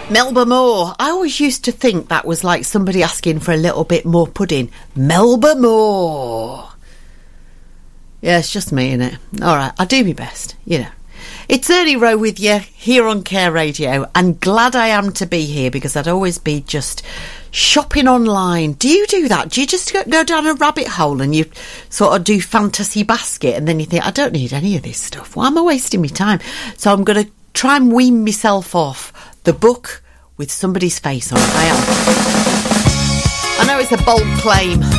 Melba Moore. I always used to think that was like somebody asking for a little bit more pudding. Melba Moore. Yeah, it's just me, innit? All right, I'll do my best, you know. It's Early Row with you here on Care Radio, and glad I am to be here because I'd always be just shopping online. Do you do that? Do you just go down a rabbit hole and you sort of do Fantasy Basket and then you think, I don't need any of this stuff. Why am I wasting my time? So I'm going to try and wean myself off the book with somebody's face on it. I know it's a bold claim.